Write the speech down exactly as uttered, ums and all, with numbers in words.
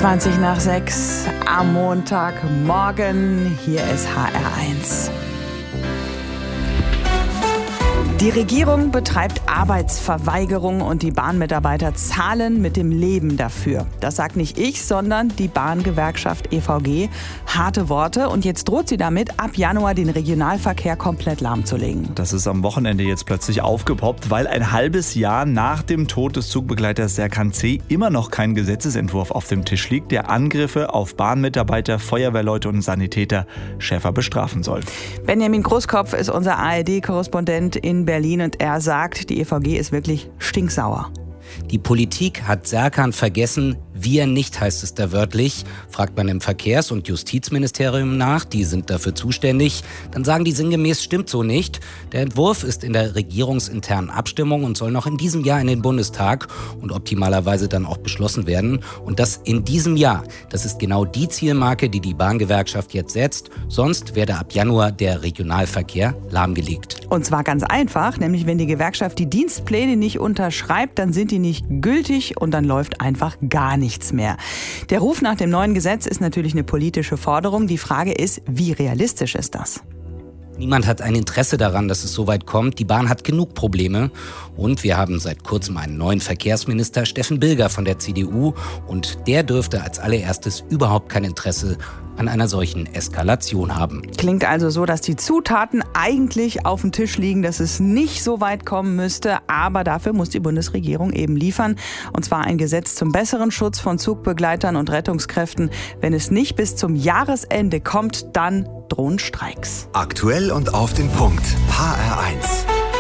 zwanzig nach sechs am Montagmorgen. Hier ist H R eins. Die Regierung betreibt Arbeitsverweigerung und die Bahnmitarbeiter zahlen mit dem Leben dafür. Das sagt nicht ich, sondern die Bahngewerkschaft E V G. Harte Worte. Und jetzt droht sie damit, ab Januar den Regionalverkehr komplett lahmzulegen. Das ist am Wochenende jetzt plötzlich aufgepoppt, weil ein halbes Jahr nach dem Tod des Zugbegleiters Serkan C. immer noch kein Gesetzesentwurf auf dem Tisch liegt, der Angriffe auf Bahnmitarbeiter, Feuerwehrleute und Sanitäter schärfer bestrafen soll. Benjamin Großkopf ist unser A R D-Korrespondent in Berlin und er sagt, die E V G ist wirklich stinksauer. Die Politik hat Serkan vergessen, wir nicht, heißt es da wörtlich. Fragt man im Verkehrs- und Justizministerium nach, die sind dafür zuständig, dann sagen die sinngemäß, stimmt so nicht. Der Entwurf ist in der regierungsinternen Abstimmung und soll noch in diesem Jahr in den Bundestag und optimalerweise dann auch beschlossen werden. Und das in diesem Jahr. Das ist genau die Zielmarke, die die Bahngewerkschaft jetzt setzt. Sonst werde ab Januar der Regionalverkehr lahmgelegt. Und zwar ganz einfach, nämlich wenn die Gewerkschaft die Dienstpläne nicht unterschreibt, dann sind die nicht gültig und dann läuft einfach gar nichts mehr. Der Ruf nach dem neuen Gesetz ist natürlich eine politische Forderung. Die Frage ist, wie realistisch ist das? Niemand hat ein Interesse daran, dass es so weit kommt. Die Bahn hat genug Probleme. Und wir haben seit kurzem einen neuen Verkehrsminister, Steffen Bilger von der C D U. Und der dürfte als allererstes überhaupt kein Interesse an einer solchen Eskalation haben. Klingt also so, dass die Zutaten eigentlich auf dem Tisch liegen, dass es nicht so weit kommen müsste. Aber dafür muss die Bundesregierung eben liefern. Und zwar ein Gesetz zum besseren Schutz von Zugbegleitern und Rettungskräften. Wenn es nicht bis zum Jahresende kommt, dann drohen Streiks. Aktuell und auf den Punkt. H R eins.